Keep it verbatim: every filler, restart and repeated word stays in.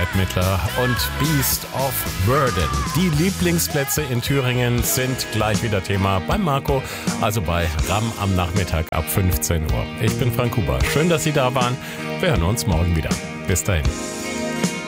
Bette Midler und Beast of Burden. Die Lieblingsplätze in Thüringen sind gleich wieder Thema beim Marco, also bei RAM am Nachmittag ab fünfzehn Uhr. Ich bin Frank Huber. Schön, dass Sie da waren. Wir hören uns morgen wieder. Bis dahin.